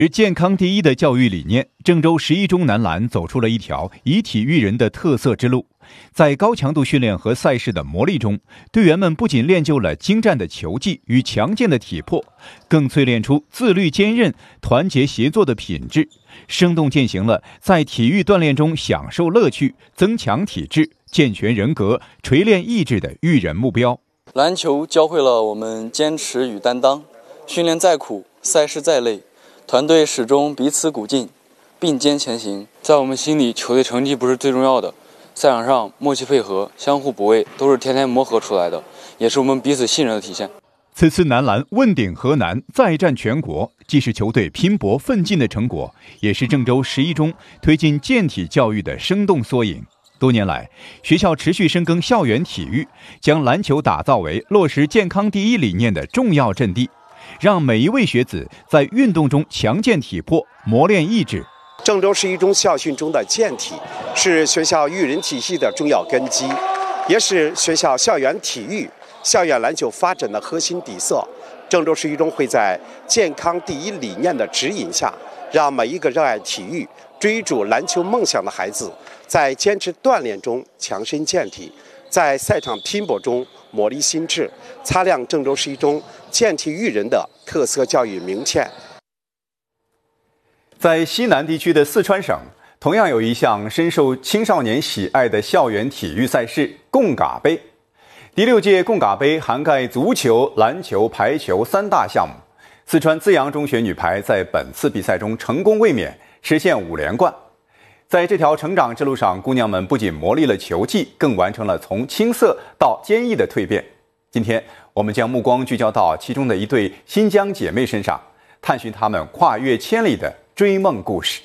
健康第一的教育理念，郑州11中男篮走出了一条以体育人的特色之路。在高强度训练和赛事的磨砺中，队员们不仅练就了精湛的球技与强健的体魄，更淬炼出自律坚韧、团结协作的品质，生动践行了在体育锻炼中享受乐趣、增强体质、健全人格、锤炼意志的育人目标。 篮球教会了我们坚持与担当，训练再苦，赛事再累，团队始终彼此鼓劲，并肩前行。在我们心里，球队成绩不是最重要的，赛场上默契配合、相互补位都是天天磨合出来的，也是我们彼此信任的体现。 此次男篮问鼎河南，再战全国，既是球队拼搏奋进的成果，也是郑州11中推进健体教育的生动缩影。多年来，学校持续深耕校园体育，将篮球打造为落实健康第一理念的重要阵地，让每一位学子在运动中强健体魄、磨练意志。 郑州11中校训中的健体是学校育人体系的重要根基，也是学校校园体育、校园篮球发展的核心底色。郑州11中会在健康第一理念的指引下，让每一个热爱体育、追逐篮球梦想的孩子，在坚持锻炼中强身健体，在赛场拼搏中磨砺心智，擦亮郑州11中健体育人的特色教育名片。 在西南地区的四川省，同样有一项深受青少年喜爱的校园体育赛事——贡嘎杯。第6届贡嘎杯涵盖足球、篮球、排球3大项目。四川资阳中学女排在本次比赛中成功卫冕，实现5连冠。在这条成长之路上，姑娘们不仅磨砺了球技，更完成了从青涩到坚毅的蜕变。今天，我们将目光聚焦到其中的一对新疆姐妹身上，探寻她们跨越千里的追梦故事。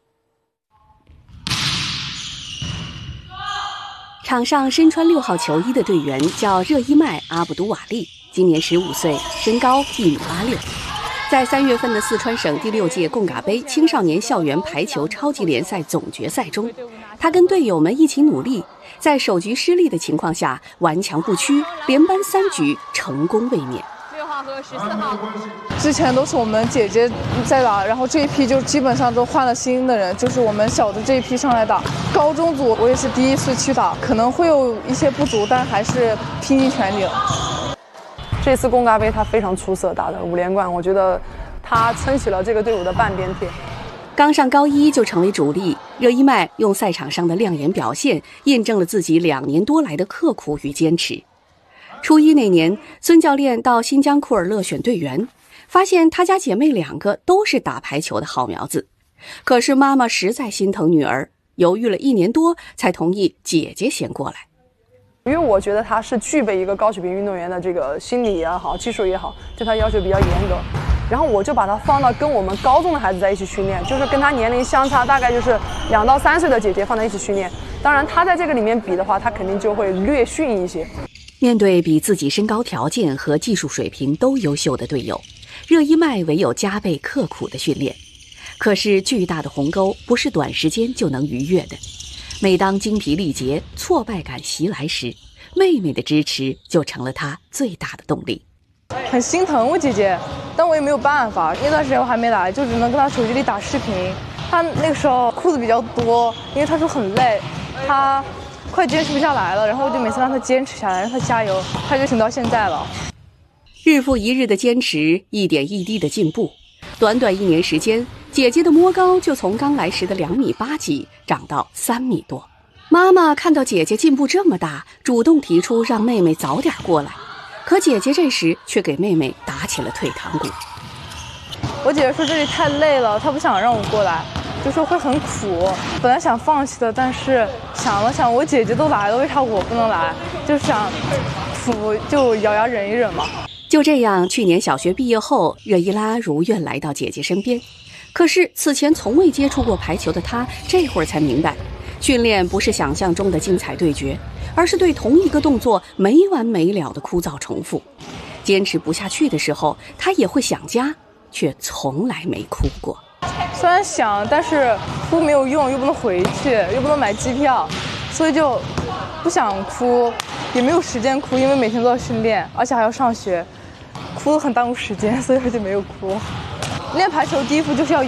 场上身穿6号球衣的队员叫热依麦·阿卜都瓦利，今年15岁，身高1.86米。在3月份的四川省第6届贡嘎杯青少年校园排球超级联赛总决赛中，他跟队友们一起努力，在首局失利的情况下顽强不屈，连扳3局成功卫冕。 6号和14号，之前都是我们姐姐在打，然后这一批就基本上都换了新的人，就是我们小的这一批上来打。高中组我也是第一次去打，可能会有一些不足，但还是拼尽全力了。 这次贡嘎杯他非常出色，打的5连冠，我觉得他撑起了这个队伍的半边天。 刚上高1就成为主力，热依麦用赛场上的亮眼表现，验证了自己2年多来的刻苦与坚持。初1那年，孙教练到新疆库尔勒选队员，发现他家姐妹2个都是打排球的好苗子。可是妈妈实在心疼女儿，犹豫了1年多，才同意姐姐先过来。 因为我觉得他是具备一个高水平运动员的这个心理也好，技术也好，对他要求比较严格。然后我就把他放到跟我们高中的孩子在一起训练，就是跟他年龄相差大概就是2到3岁的姐姐放在一起训练。当然他在这个里面比的话，他肯定就会略逊一些。 面对比自己身高条件和技术水平都优秀的队友，热依麦唯有加倍刻苦的训练。可是巨大的鸿沟不是短时间就能逾越的。每当精疲力竭、挫败感袭来时，妹妹的支持就成了她最大的动力。 很心疼我姐姐，但我也没有办法。那段时间我还没来，就只能跟她手机里打视频。她那个时候裤子比较多，因为她说很累，她快坚持不下来了，然后我就每次让她坚持下来，让她加油，她就挺到现在了。 日复一日的坚持，一点一滴的进步。短短1年时间，姐姐的摸高就从刚来时的2.8米几长到3米多。妈妈看到姐姐进步这么大，主动提出让妹妹早点过来，可姐姐这时却给妹妹打起了退堂鼓。 我姐姐说这里太累了，她不想让我过来，就说会很苦。本来想放弃的，但是想了想，我姐姐都来了，为啥我不能来？就想苦就咬牙忍一忍嘛。 就这样，去年小学毕业后，热依拉如愿来到姐姐身边。可是此前从未接触过排球的她，这会儿才明白，训练不是想象中的精彩对决，而是对同一个动作没完没了的枯燥重复。坚持不下去的时候，她也会想家，却从来没哭过。 虽然想，但是哭没有用，又不能回去，又不能买机票，所以就不想哭，也没有时间哭，因为每天都要训练，而且还要上学，哭很耽误时间，所以说就没有哭。练排球第一步就是要